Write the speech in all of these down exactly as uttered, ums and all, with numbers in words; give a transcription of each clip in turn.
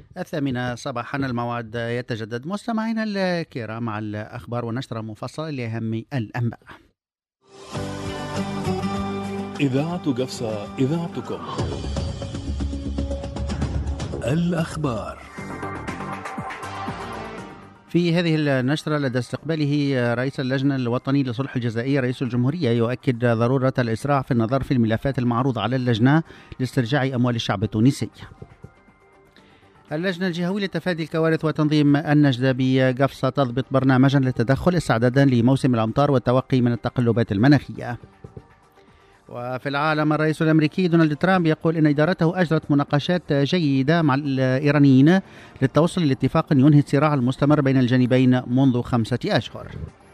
الثامنة صباحا الموعد يتجدد. مستمعينا الكرام مع الأخبار ونشرة مفصلة لأهم الأنباء. إذاعة قفصة، إذاعتكم. الأخبار. في هذه النشرة لدى استقباله رئيس اللجنة الوطني لصلح الجزائري رئيس الجمهورية يؤكد ضرورة الإسراع في النظر في الملفات المعروضة على اللجنة لاسترجاع أموال الشعب التونسي. اللجنة الجهوية لتفادي الكوارث وتنظيم النجدة بقفصة تضبط برنامجا للتدخل استعدادا لموسم الأمطار والتوقي من التقلبات المناخية. وفي العالم، الرئيس الأمريكي دونالد ترامب يقول إن إدارته أجرت مناقشات جيدة مع الإيرانيين للتوصل لاتفاق ينهي الصراع المستمر بين الجانبين منذ خمسة أشهر.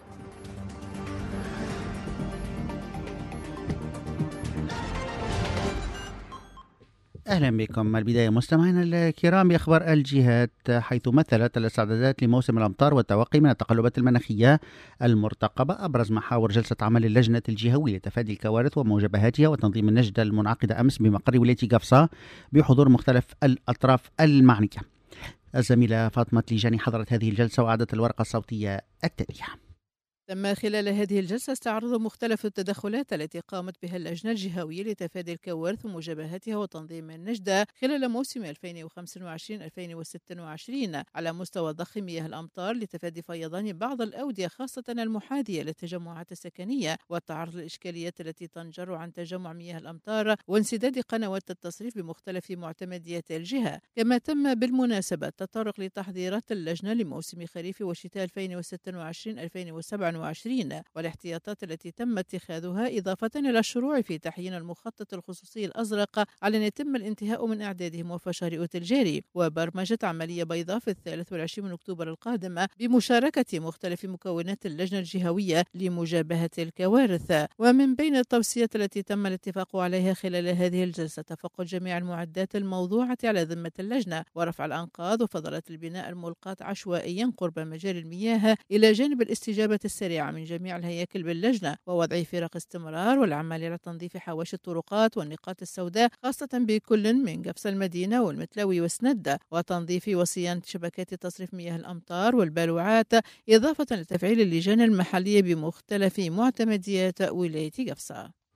أهلا بكم. البداية مستمعينا الكرام بأخبار الجهات، حيث مثلت الاستعدادات لموسم الأمطار والتوقي من التقلبات المناخية المرتقبة أبرز محاور جلسة عمل اللجنة الجهوية لتفادي الكوارث وموجبهاتها وتنظيم النجدة المنعقدة أمس بمقر ولاية قفصة بحضور مختلف الأطراف المعنية. الزميلة فاطمة ليجاني حضرت هذه الجلسة وأعدت الورقة الصوتية التالية. تم خلال هذه الجلسة استعراض مختلف التدخلات التي قامت بها اللجنة الجهوية لتفادي الكوارث وموجبهاتها وتنظيم النجدة خلال موسم ألفين وخمسة وعشرين ألفين وستة وعشرين على مستوى ضخ مياه الأمطار لتفادي فيضان بعض الأودية خاصة المحاذية للتجمعات السكنية والتعرض للإشكاليات التي تنجر عن تجمع مياه الأمطار وانسداد قنوات التصريف بمختلف معتمديات الجهة. كما تم بالمناسبة التطرق لتحضيرات اللجنة لموسم خريف وشتاء ألفين وستة وعشرين ألفين وسبعة وعشرين والاحتياطات التي تم اتخاذها، إضافة إلى الشروع في تحيين المخطط الخصوصي الأزرق على أن يتم الانتهاء من إعداده موفى أوت الجاري، وبرمجة عملية بيضاء في الثالث والعشرين من أكتوبر القادم بمشاركة مختلف مكونات اللجنة الجهوية لمجابهة الكوارث. ومن بين التوصيات التي تم الاتفاق عليها خلال هذه الجلسة تفقد جميع المعدات الموضوعة على ذمة اللجنة ورفع الأنقاض وفضلات البناء الملقاة عشوائيا قرب مجاري المياه، إلى جانب الاستجابة السريعة من جميع الهياكل باللجنة ووضع فرق استمرار والعمل على تنظيف حواشي الطرقات والنقاط السوداء خاصة بكل من قفص المدينة والمتلوي وسندة، وتنظيف وصيانة شبكات تصريف مياه الأمطار والبالوعات، إضافة لتفعيل اللجان المحلية بمختلف معتمديات ولاية قفصة.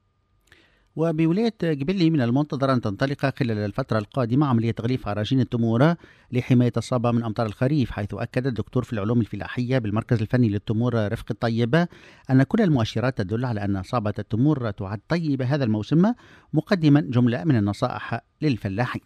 وبولاية قبلي من المنتظر أن تنطلق خلال الفترة القادمة عملية تغليف عراجين التمور لحماية الصابة من أمطار الخريف، حيث أكد الدكتور في العلوم الفلاحية بالمركز الفني للتمور رفق الطيب أن كل المؤشرات تدل على أن صابة التمور تعد طيبة هذا الموسم، مقدما جملة من النصائح للفلاحين.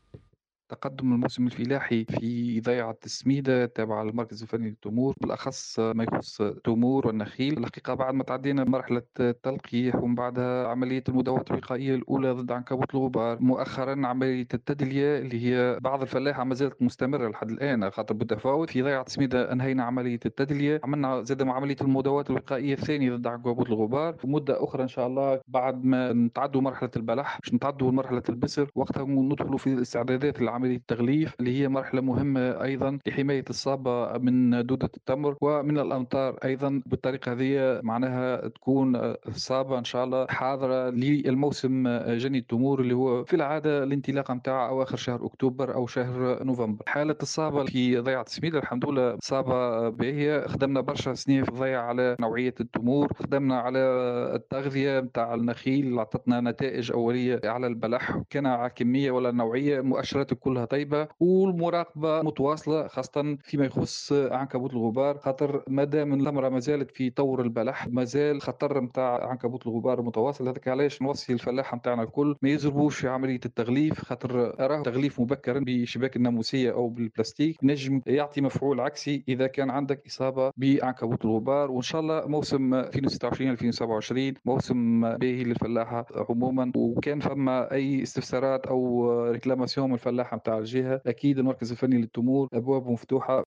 تقدم الموسم الفلاحي في ضيعة السميدة تابعة للمركز الفني للتمور، بالأخص ما يخص التمور والنخيل. الحقيقة بعد ما تعدينا مرحلة التلقيح ومن بعدها عملية المداوات الوقائية الأولى ضد عنكبوت الغبار، مؤخرا عملية التدلية اللي هي بعض الفلاحة ما زالت مستمرة لحد الآن خاطر بالتفاوت. في ضيعة السميدة أنهينا عملية التدلية، عملنا زاد عملية المداوات الوقائية الثانية ضد عنكبوت الغبار. ومدة أخرى إن شاء الله بعد ما نتعدوا مرحلة البلح باش نتعدوا مرحلة البسر، وقتها ندخلوا في الاستعدادات عملية التغليف اللي هي مرحلة مهمة أيضا لحماية الصابة من دودة التمر ومن الأمطار أيضا. بالطريقة هذه معناها تكون الصابة إن شاء الله حاضرة للموسم جني التمور اللي هو في العادة الانطلاق متاعه أواخر شهر أكتوبر أو شهر نوفمبر. حالة الصابة في ضيعة السميدة الحمد لله صابة باهية. خدمنا برشا سنين في الضيعة على نوعية التمور، خدمنا على التغذية متاع النخيل اللي عطتنا نتائج أولية على البلح، كان على كمية ولا نوعية، مؤشرات كلها طيبة، والمراقبة متواصلة خاصة فيما يخص عنكبوت الغبار، خاطر ما دام الأمر ما زالت في طور البلح ما زال خطر متاع عنكبوت الغبار متواصل. هذاك علاش نوصي الفلاحة متاعنا الكل ما يزربوش في عملية التغليف، خاطر أراه تغليف مبكر بشباك الناموسية أو بالبلاستيك نجم يعطي مفعول عكسي إذا كان عندك إصابة بعنكبوت الغبار. وإن شاء الله موسم ألفين وستة وعشرين ألفين وسبعة وعشرين موسم باهي للفلاحة عموما. وكان فما أي استفسارات أو ريكلاماسيون من الفلاحة متاع الجهة أكيد المركز الفني للتمور أبواب مفتوحة.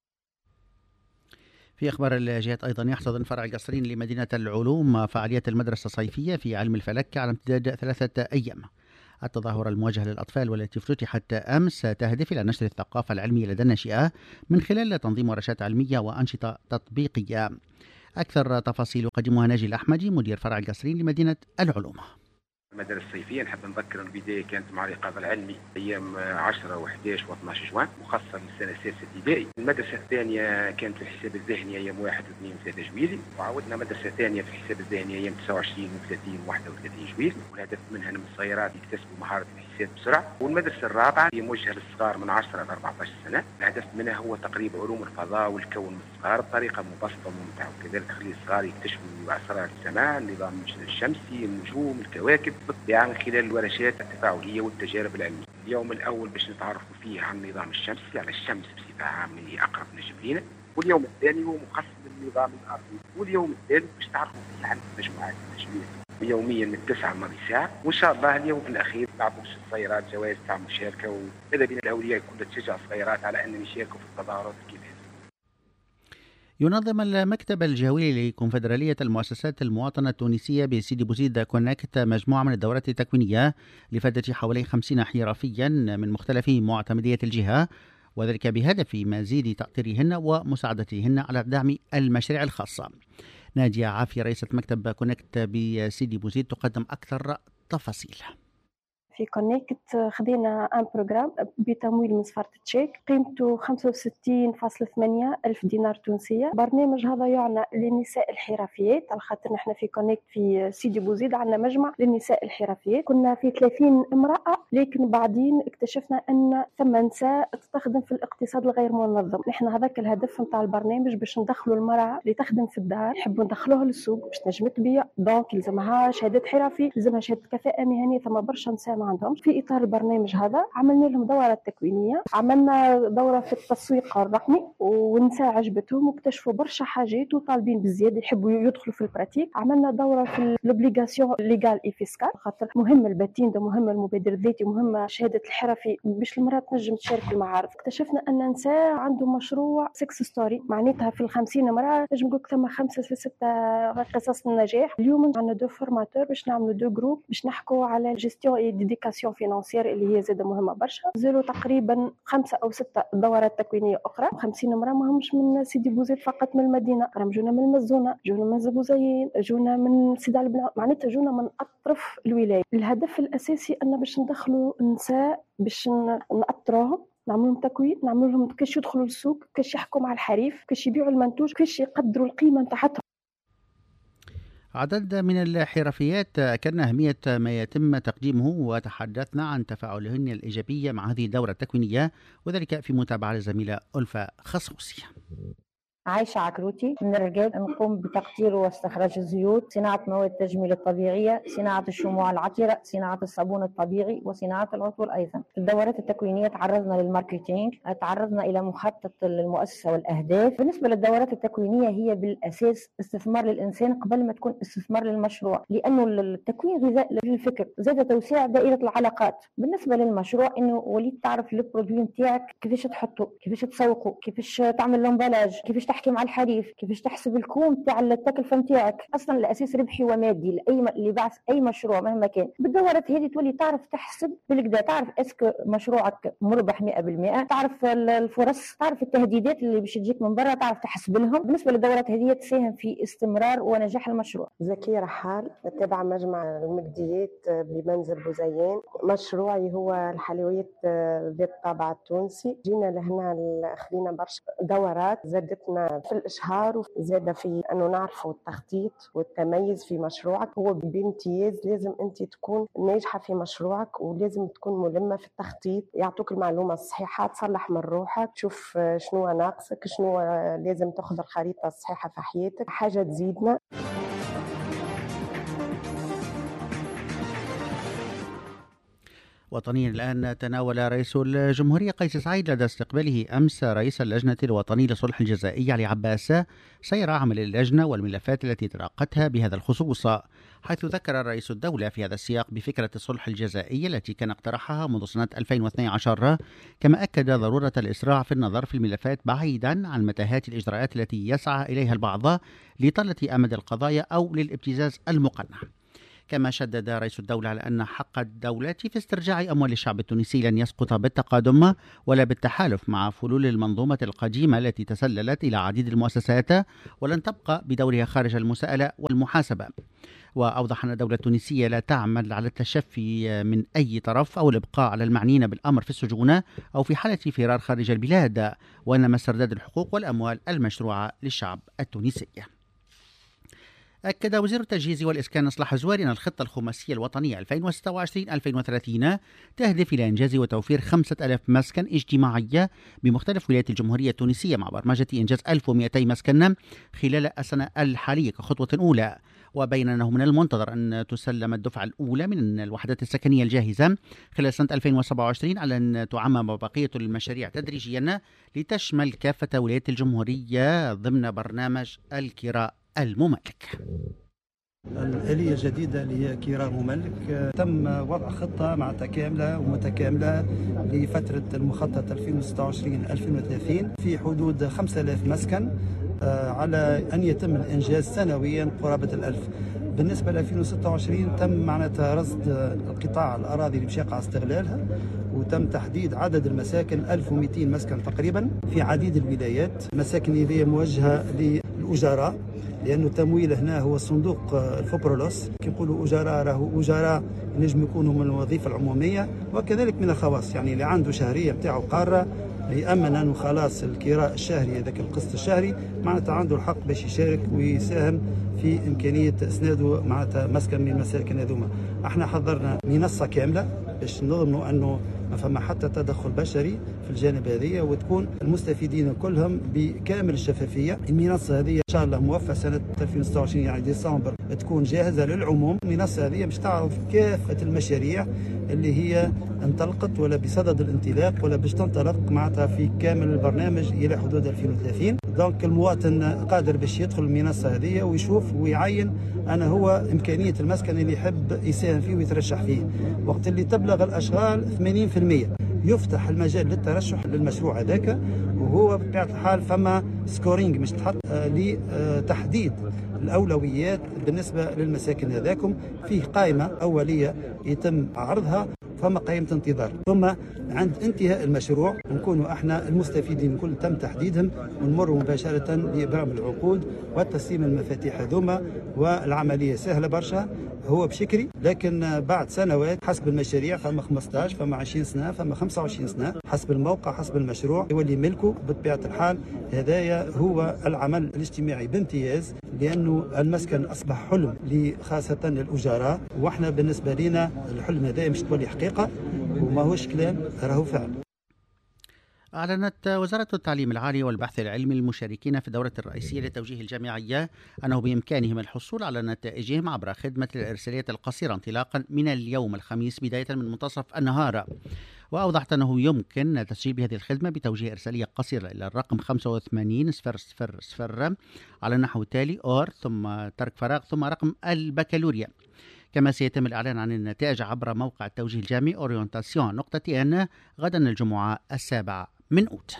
في أخبار الجهات أيضا، يحتضن فرع القصرين لمدينة العلوم فعاليات المدرسة الصيفية في علم الفلك على امتداد ثلاثة أيام. التظاهرة الموجهة للأطفال والتي افتتحت أمس تهدف إلى نشر الثقافة العلمية لدى الناشئة من خلال تنظيم ورشات علمية وأنشطة تطبيقية. أكثر تفاصيل يقدمها ناجي الأحمدي مدير فرع القصرين لمدينة العلوم. المدارس الصيفية نحب نذكر أن البداية كانت مع الإيقاظ العلمي أيام عشرة وإحداش وإثناش جوان مخصصة للسنة السادسة ابتدائي. المدرسة الثانية كانت في الحساب الذهني أيام واحد واثنين وثلاثة جويلي، وعودنا مدرسة ثانية في الحساب الذهني أيام تسعة وعشرين وثلاثين وواحد وثلاثين جويلي، والهدف منها أن الصغيرات يكتسبوا مهارة الحساب بسرعة. والمدرسة الرابعة هي موجهة للصغار من عشرة إلى أربعة عشر سنة، الهدف منها هو تقريب علوم الفضاء والكون من الصغار بطريقة مبسطة وممتعة، وكذلك تخلي الصغار يكتشفوا أسرار السماء، النظام الشمسي، النجوم، الكواكب، بالطبيعة من خلال الورشات التفاعلية والتجارب العلمية. اليوم الأول باش نتعرفوا فيه عن النظام الشمسي، على الشمس بصفة عامة هي أقرب نجم لينا، واليوم الثاني هو مخصص للنظام الأرضي، واليوم الثالث باش تعرفوا فيه عن المجموعات النجمية يوميا من تسعة لنص ساعة. وإن شاء الله اليوم في الأخير نعطوا الصغيرات جوائز تاع مشاركة، وإذا بين الأولياء كلها تشجع الصغيرات على أن يشاركوا في التظاهرات كيف. ينظم المكتب الجهوي لكونفدرالية المؤسسات المواطنة التونسية بسيدي بوزيد كونكت مجموعة من الدورات التكوينية لفترة حوالي خمسين حرفيا من مختلف معتمدية الجهة، وذلك بهدف مزيد تأطيرهن ومساعدتهن على دعم المشاريع الخاصة. ناجية عافية رئيسة مكتب كونكت بسيدي بوزيد تقدم أكثر تفاصيل. في كونكت خدينا ان بروجرام بتمويل من سفارة تشيك قيمته خمسة وستين فاصلة ثمانية ألف دينار تونسية. برنامج هذا يعنى للنساء الحرفيات، على خاطر نحن في كونكت في سيدي بوزيد عندنا مجمع للنساء الحرفيات. كنا في ثلاثين امرأة، لكن بعدين اكتشفنا ان ثم نساء تستخدم في الاقتصاد الغير منظم. نحن هذاك الهدف نتاع البرنامج باش ندخلوا المرأة اللي تخدم في الدار، نحبوا ندخلوها للسوق باش تنجم تبيع، دونك يلزمها شهادة حرفي، يلزمها شهادة كفاءة مهنية. ثم برشا نساء ما عندهمش. في إطار البرنامج هذا عملنا لهم دورة تكوينية، عملنا دورة في التسويق الرقمي، والنساء عجبتهم واكتشفوا برشا حاجات وطالبين بالزيادة يحبوا يدخلوا في البراتيك. عملنا دورة في لوبليغاسيون ليغال اي فيسكال، خاطر مهم الباتين ده، مهم المبادر الذاتي، مهم شهادة الحرفي باش المرأة تنجم تشارك في المعارض. اكتشفنا أن نساء عندهم مشروع سكس ستوري، معناتها في الخمسين امرأة نجم نقول ثم خمسة ستة قصص النجاح. اليوم عندنا دو فورماتور باش نعملوا دو جروب باش نحكوا على جيستيون اي ديديكاسيون فينانسيير اللي هي زاده مهمه برشا. زيرو تقريبا خمسه او سته دورات تكوينيه اخرى. خمسين امراه ماهمش من سيدي بوزيد فقط، من المدينه، راهم جونا من المزونه، جونا من زبوزين، جونا من سيدي علي بن، معناتها جونا من اطراف الولايه. الهدف الاساسي ان باش ندخلوا النساء باش نأطروهم، نعمل لهم تكوين، نعمل لهم كيفاش يدخلوا للسوق، كيفاش يحكوا مع الحريف، كيفاش يبيعوا المنتوج، كيفاش يقدروا القيمه نتاعهم. عدد من الحرفيات أكدنا أهمية ما يتم تقديمه، وتحدثنا عن تفاعلهن الإيجابية مع هذه الدورة التكوينية، وذلك في متابعة الزميلة ألفا خصوصية. عايشة عكروتي من الرجال، نقوم بتقطير واستخراج الزيوت، صناعة مواد التجميل الطبيعية، صناعة الشموع العطرة، صناعة الصابون الطبيعي، وصناعة العطور أيضا. في الدورات التكوينية تعرضنا للماركتينج، تعرضنا إلى مخطط المؤسسة والأهداف. بالنسبة للدورات التكوينية هي بالأساس استثمار للإنسان قبل ما تكون استثمار للمشروع، لأنه التكوين غذاء للفكر، زاد توسيع دائرة العلاقات. بالنسبة للمشروع إنه وليد تعرف البرودوي نتاعك كيفاش تحطه، كيفاش تسوقه، كيفاش تعمل لمبلاج، كيفاش تحكي مع الحريف، كيفاش تحسب الكوم تاع التكلفه نتاعك. اصلا الاساس ربحي ومادي لاي م... لبعث اي مشروع مهما كان. بالدورات هذه تولي تعرف تحسب بالكدا، تعرف اسك مشروعك مربح مئة بالمئة، تعرف الفرص، تعرف التهديدات اللي باش تجيك من برا، تعرف تحسب لهم. بالنسبه للدورات هذه تساهم في استمرار ونجاح المشروع. زكية رحال تابعة مجمع المجديات بمنزل بوزيان. مشروعي هو الحلويات ذات الطابع التونسي. جينا لهنا خلينا برشا دورات، زادتنا في الإشهار، وزاد في أنه نعرفوا التخطيط والتميز في مشروعك. هو بامتياز لازم أنت تكون ناجحة في مشروعك، ولازم تكون ملمة في التخطيط، يعطوك المعلومة الصحيحة، تصلح من روحك، تشوف شنو ناقصك، شنو لازم تأخذ الخريطة الصحيحة في حياتك، حاجة تزيدنا. وطنيا الآن، تناول رئيس الجمهورية قيس سعيد لدى استقباله أمس رئيس اللجنة الوطنية للصلح الجزائي علي عباس سير عمل اللجنة والملفات التي تلقتها بهذا الخصوص، حيث ذكر رئيس الدولة في هذا السياق بفكرة الصلح الجزائي التي كان اقترحها منذ سنة ألفين واثني عشر، كما أكد ضرورة الإسراع في النظر في الملفات بعيدا عن متاهات الإجراءات التي يسعى إليها البعض لطلة أمد القضايا أو للابتزاز المقنع. كما شدد رئيس الدولة على أن حق الدولة في استرجاع أموال الشعب التونسي لن يسقط بالتقادم ولا بالتحالف مع فلول المنظومة القديمة التي تسللت إلى عديد المؤسسات ولن تبقى بدورها خارج المساءلة والمحاسبة. وأوضح أن الدولة التونسية لا تعمل على التشفي من أي طرف أو الإبقاء على المعنيين بالأمر في السجون أو في حالة فرار خارج البلاد، وإنما استرداد الحقوق والأموال المشروعة للشعب التونسي. أكد وزير التجهيز والإسكان إصلاح الزواري أن الخطة الخماسية الوطنية ألفين وستة وعشرين ألفين وثلاثين تهدف إلى إنجاز وتوفير خمسة آلاف مسكن اجتماعية بمختلف ولايات الجمهورية التونسية مع برمجة إنجاز ألف ومئتين مسكن خلال السنة الحالية كخطوة أولى. وبين أنه من المنتظر أن تسلم الدفعة الأولى من الوحدات السكنية الجاهزة خلال سنة ألفين وسبعة وعشرين على أن تعمم بقية المشاريع تدريجيا لتشمل كافة ولايات الجمهورية ضمن برنامج الكراء المملك. الآلية الجديدة اللي هي كراء مملك تم وضع خطة معناتها كاملة ومتكاملة لفترة المخطط ألفين وستة وعشرين ألفين وثلاثين في حدود خمسة آلاف مسكن على أن يتم الإنجاز سنويا قرابة الألف. بالنسبة ل ألفين وستة وعشرين تم معناتها رصد القطاع الأراضي اللي بشاقة استغلالها وتم تحديد عدد المساكن ألف ومئتين مسكن تقريبا في عديد الولايات. المساكن هذه موجهة للأجراء لأنه التمويل هنا هو صندوق الفوبرولوس، كيقولوا أجراء راهو أجراء ينجم يكونوا من الوظيفة العمومية وكذلك من الخواص، يعني اللي عنده شهرية بتاعه قارة يأمن أنه خلاص الكراء الشهري هذاك القسط الشهري معناتها عنده الحق باش يشارك ويساهم في إمكانية إسناده معناتها مسكن من المساكن هذوما. احنا حضرنا منصة كاملة باش نضمنوا أنه ما فما حتى تدخل بشري في الجانب هذه وتكون المستفيدين كلهم بكامل الشفافية. المنصة هذه إن شاء الله موفى سنة ألفين وستة وعشرين يعني ديسمبر تكون جاهزة للعموم. المنصة هذه باش تعرض كافة المشاريع اللي هي انطلقت ولا بصدد الانطلاق ولا باش تنطلق معناتها في كامل البرنامج إلى حدود ألفين وثلاثين. دونك المواطن قادر باش يدخل المنصة هذه ويشوف ويعين أنا هو إمكانية المسكن اللي يحب يساهم فيه ويترشح فيه. وقت اللي تبلغ الأشغال ثمانين بالمئة يفتح المجال للترشح للمشروع هذاك، وهو بطبيعة الحال فما سكورينج مش تحط لتحديد الأولويات بالنسبة للمساكن هذاكم. فيه قائمة أولية يتم عرضها فما قائمة انتظار، ثم عند انتهاء المشروع نكونوا احنا المستفيدين كل تم تحديدهم ونمر مباشرة لإبرام العقود وتسليم المفاتيح هذوما، والعملية سهلة برشا. هو بشكري لكن بعد سنوات حسب المشاريع فما خمسطاش فما عشرين سنة فما خمسة وعشرين سنة حسب الموقع حسب المشروع يولي ملكه. بطبيعة الحال هدايا هو العمل الاجتماعي بامتياز لأنه المسكن أصبح حلم خاصة للأجراء، وإحنا بالنسبة لنا الحلم هذا مش تولي حقيقة وما هوش كلام راهو فعل. أعلنت وزارة التعليم العالي والبحث العلمي للمشاركين في الدورة الرئيسية للتوجيه الجامعية أنه بإمكانهم الحصول على نتائجهم عبر خدمة الإرسالية القصيرة انطلاقا من اليوم الخميس بداية من منتصف النهار. وأوضحت أنه يمكن تسجيل بهذه الخدمة بتوجيه إرسالية قصيرة إلى الرقم خمسة وثمانين صفر صفر صفر على النحو التالي أور ثم ترك فراغ ثم رقم البكالوريا. كما سيتم الإعلان عن النتائج عبر موقع التوجيه الجامعي أورينتاسيون نقطة إن غدا الجمعة السابعة من أوت.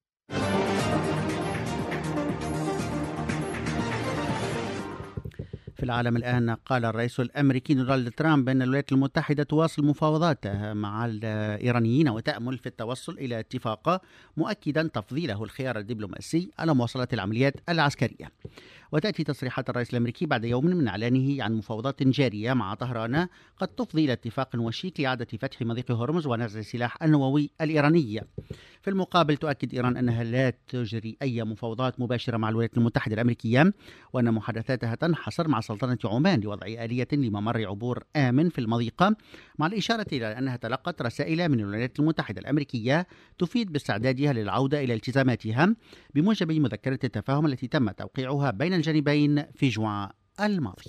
في العالم الآن، قال الرئيس الأمريكي دونالد ترامب أن الولايات المتحدة تواصل مفاوضاتها مع الإيرانيين وتأمل في التوصل إلى اتفاق، مؤكدا تفضيله الخيار الدبلوماسي على مواصلة العمليات العسكرية. وتأتي تصريحات الرئيس الأمريكي بعد يوم من إعلانه عن مفاوضات جارية مع طهران قد تفضي إلى اتفاق وشيك لإعادة فتح مضيق هرمز ونزع السلاح النووي الإيراني. في المقابل تؤكد إيران أنها لا تجري أي مفاوضات مباشرة مع الولايات المتحدة الأمريكية، وأن محادثاتها تنحصر مع سلطنة عمان لوضع آلية لممر عبور آمن في المضيق، مع الإشارة إلى أنها تلقت رسائل من الولايات المتحدة الأمريكية تفيد باستعدادها للعودة إلى التزاماتها بموجب مذكرة التفاهم التي تم توقيعها بين الجانبين في جوان الماضي.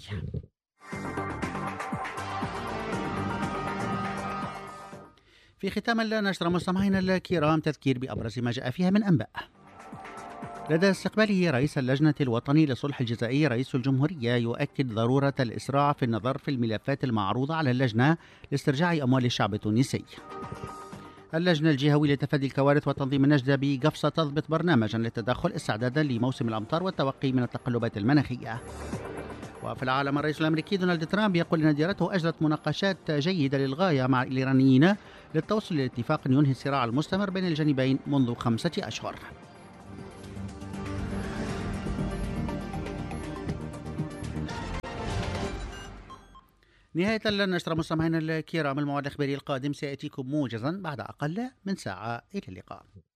في ختام النشرة مستمعينا الكرام تذكير بأبرز ما جاء فيها من أنباء. لدى استقباله رئيس اللجنة الوطني لصلح الجزائري، رئيس الجمهورية يؤكد ضرورة الإسراع في النظر في الملفات المعروضة على اللجنة لاسترجاع أموال الشعب التونسي. اللجنة الجهوية لتفادي الكوارث وتنظيم النجدة بقفصة تضبط برنامجا للتدخل استعدادا لموسم الأمطار والتوقي من التقلبات المناخية. وفي العالم، الرئيس الأمريكي دونالد ترامب يقول أن ديرته أجرت مناقشات جيدة للغاية مع الإيرانيين للتوصل لاتفاق ينهي الصراع المستمر بين الجانبين منذ خمسة أشهر. نهاية النشرة مستمعينا الكرام، الموعد الإخباري القادم سيأتيكم موجزا بعد أقل من ساعة. إلى اللقاء.